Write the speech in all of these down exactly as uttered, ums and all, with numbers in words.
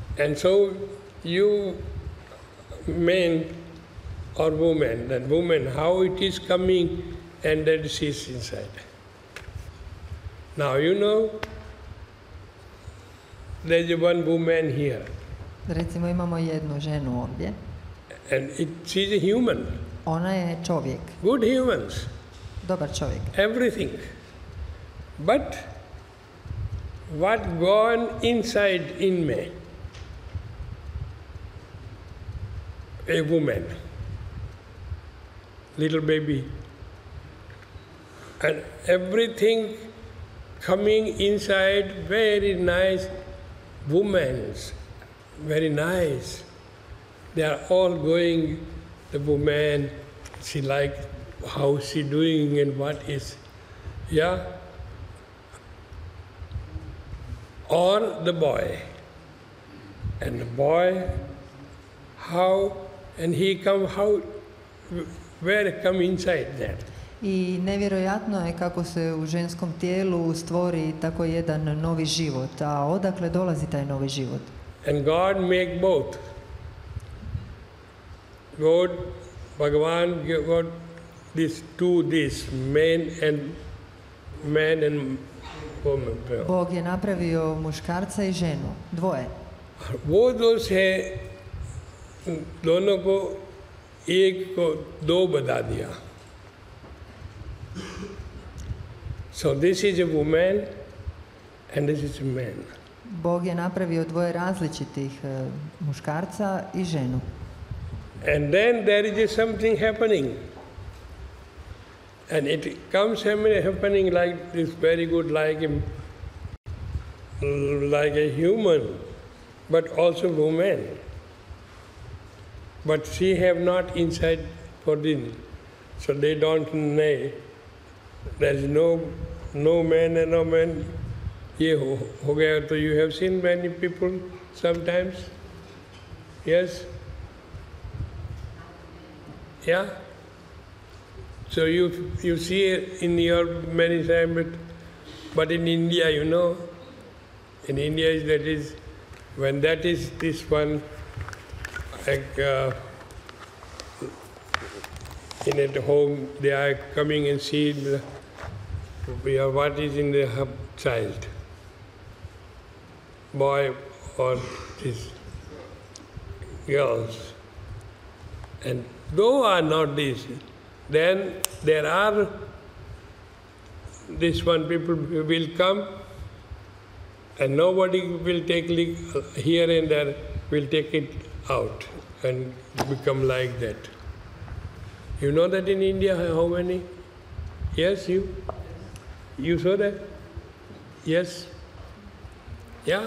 And so you men or woman, that woman, how it is coming and that she is inside. Now you know, there is one woman here. Recimo imamo jednu ženu ovdje. And it, she is a human. Ona je čovjek. Good humans. Dobar čovjek. Everything. But what gone inside in me? A woman. Little baby. And everything coming inside, very nice women, very nice. They are all going, the woman, she like how she doing and what is, yeah? Or the boy. And the boy, how, and he come, how, where come inside that? I nevjerojatno je kako se u ženskom tijelu stvori tako jedan novi život, a odakle dolazi taj novi život? And God make both. God, Bhagavan got these two, this man and man and woman. Bog je napravio muškarca i ženu, dvoje. वो दोष है, दोनों को एक को दो बता दिया. So this is a woman and this is a man. Bog je napravio dvoje različitih uh, muškarca i ženu. And then there is something happening. And it comes happening like this, very good, like a, like a human, but also woman. But she have not inside forbidden, so they don't know. There is no no man and no man. ये हो हो गया तो you have seen many people sometimes, yes, yeah. So you you see in your many times, but, but in India, you know, in India that is when that is this one like uh, in at home they are coming and see the, what is in the child, boy or this girls, and though are not this, then there are this one people will come and nobody will take here and there will take it out and become like that. You know that in India how many? Yes, you? You saw that? Yes? Yeah?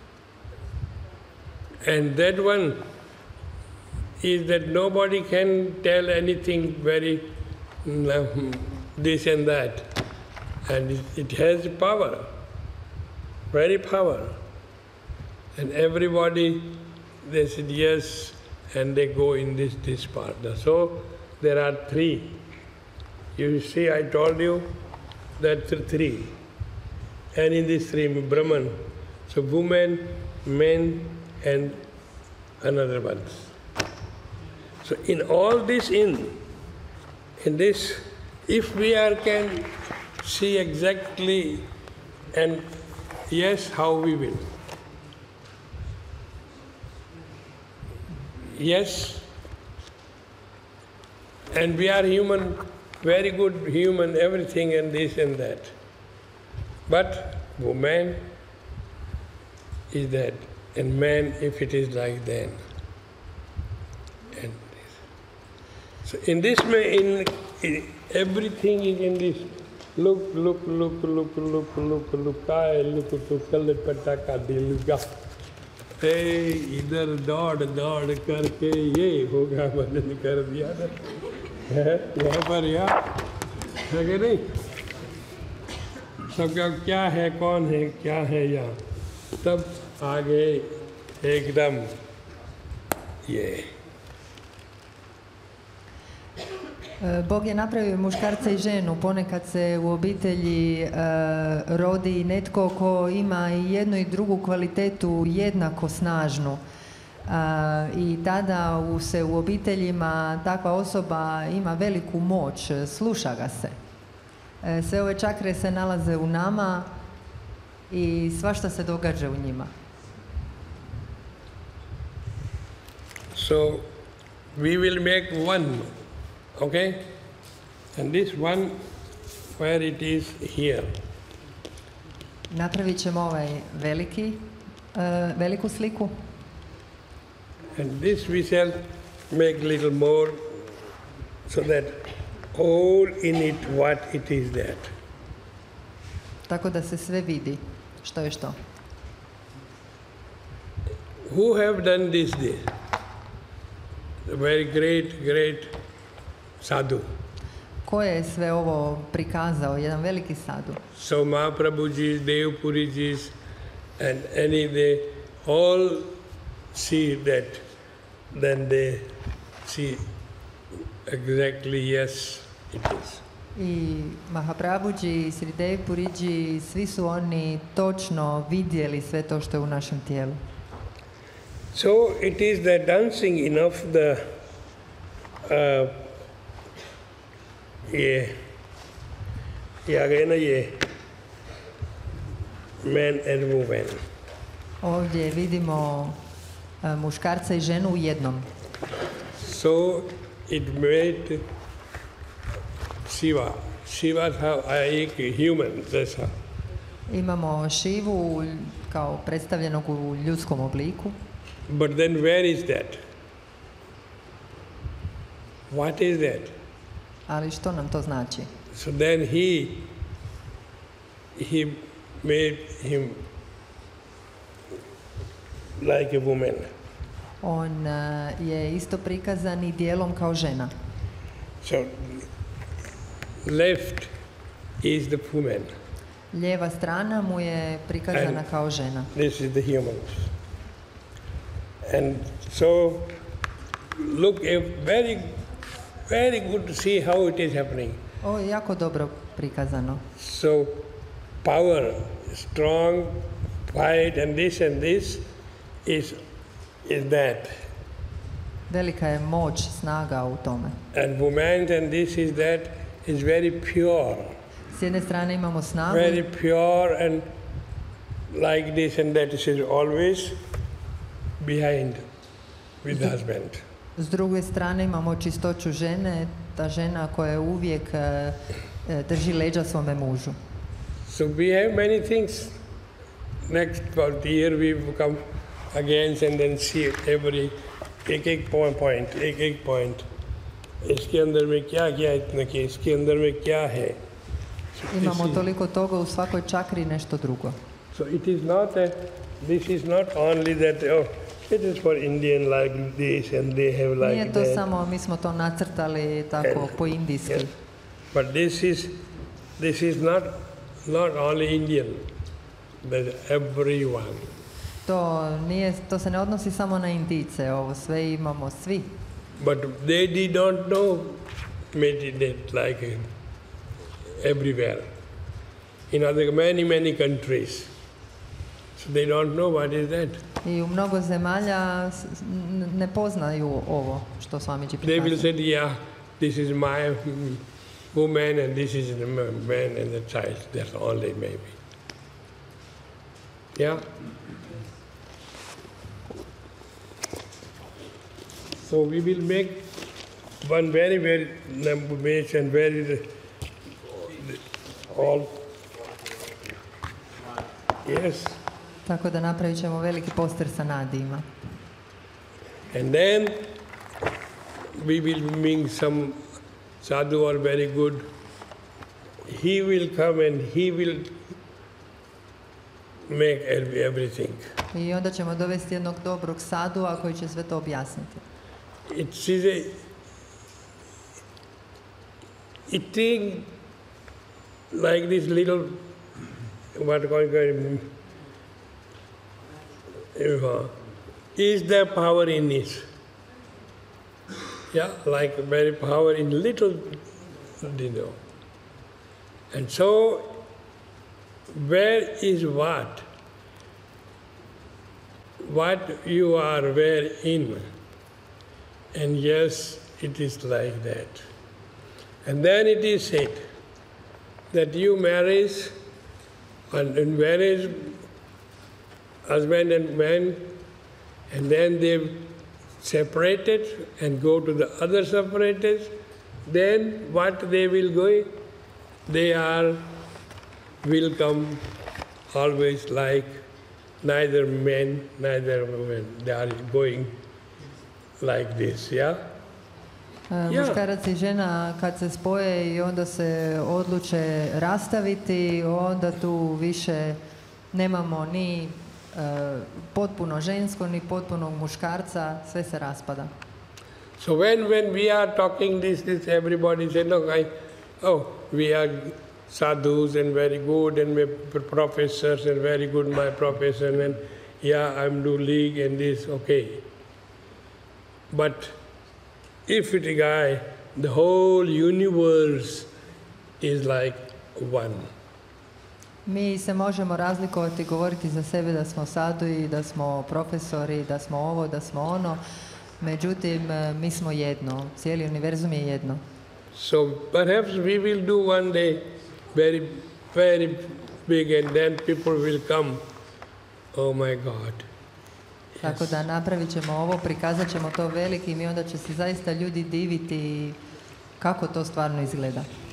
And that one is that nobody can tell anything very um, this and that. And it, it has power, very power. And everybody, they said yes, and they go in this, this part. So there are three. You see, I told you that three. And in these three, Brahman. So woman, men, and another one. So in all this in, in this, if we are can see exactly and yes, how we will. Yes, and we are human, very good human, everything and this and that. But woman is that, and man if it is like that. And this. So in this way, in, in everything is in this. Look, look, look, look, look, look, look, I look to kalpata ka dil ga. Hey, इधर दौड़ दौड़ करके ये होगा भजन कर दिया ना, यहाँ पर या है कि नहीं? सबका क्या है, कौन है, क्या है यहाँ, तब आगे एकदम ये E, Bog je napravio muškarca i ženu. Ponekad se u obitelji e, rodi netko ko ima i jednu i drugu kvalitetu jednako snažnu. A, i tada u, se u obiteljima takva osoba ima veliku moć, sluša ga se. E, sve ove čakre se nalaze u nama i svašta se događa u njima. So we will make one, okay? And this one, where it is here. Napravit ćemo ovaj veliki, e, veliku sliku. And this we shall make little more so that all in it what it is that. Tako da se sve vidi što je što. Who have done this day? The very great, great sadhu. Ko je sve ovo prikazao? Jedan veliki sadhu. So Mahaprabhuji, Dev Puriji and any they all see that, then they see exactly yes it is. I Mahaprabhuji, Sridev Puriji, svi su oni točno vidjeli sve to što je u našem tijelu. So it is the dancing enough the uh, yeah, yeah, again, yeah, man and woman. Ovdje vidimo uh, muškarca i ženu u jednom. So it made Shiva. Shiva how I human, that's how. Imamo Šivu kao predstavljenog u ljudskom obliku. But then where is that? What is that? Ali što nam to znači? So then he he made him like a woman. On uh, je isto prikazan i dijelom kao žena. So left is the woman. Lijeva strana mu je prikazana And kao žena. This is the humans. And so look, a very, very good to see how it is happening. Ovo je jako dobro prikazano. So power, strong, fight and this and this is, is that. Velika je moć, snaga u tome. And woman and this is that is very pure. S jedne strane imamo snagu, Very pure and like this and that is always behind with the husband. s druge strane imamo čistoću žene, ta žena koja uvijek e, e, drži leđa svome mužu. So we have many things. Next about year we will come again and then see every एक एक point, एक एक point. इसके अंदर में क्या क्या इतना कि इसके अंदर में क्या है. Imamo toliko toga u svakoj čakri nešto drugo. So it is not a, this is not only that, oh, it is for Indian like this and they have like Nije to that. samo, mi smo to nacrtali tako And- po indijski. Yes. But this is, this is not, not only Indian, but everyone. To, nije, to se ne odnosi samo na Indijce, ovo sve imamo svi. But they did not know meditate like uh, everywhere. In other many, many countries. So they don't know what is that. I u mnogo zemalja s- s- n- ne poznaju ovo što Swamiji They will prikazuje. say, yeah, this is my mm, woman and this is the ma- man and the child. That's only maybe. Yeah? So we will make one very, very number base and very the, the, all. Yes. Tako da napravit ćemo veliki poster sa nadijima. And then we will bring some sadhu or very good. He will come and he will make ev- everything. I onda ćemo dovesti jednog dobrog sadua koji će sve to objasniti. It is a, it thing like this little, what going to is there power in this? Yeah, like very power in little, you know. And so, where is what? What you are where in? And yes, it is like that. And then it is said that you marriage, and in marriage, husband and man, and then they separated and go to the other separated, then what they will go? They are, will come always like neither men, neither women. They are going like this, yeah? E, Muškarac i žena kad se spoje i onda se odluče rastaviti, onda tu više nemamo ni e, potpuno žensko, ni potpunog muškarca, sve se raspada. So when, when we are talking this, this everybody say, no, I, oh, we are sadhus and very good and we professors and very good my profession and yeah, I'm do league and this, okay. But if it a guy, the whole universe is like one. Mi se možemo razlikovati, govoriti za sebe da smo sadui, da smo profesori, da smo ovo, da smo ono. Međutim, mi smo jedno. Cijeli univerzum je jedno. So perhaps we will do one day very, very big and then people will come, oh my God. Tako da napravit ćemo ovo, prikazat ćemo to velikim i onda će se zaista ljudi diviti kako to stvarno izgleda.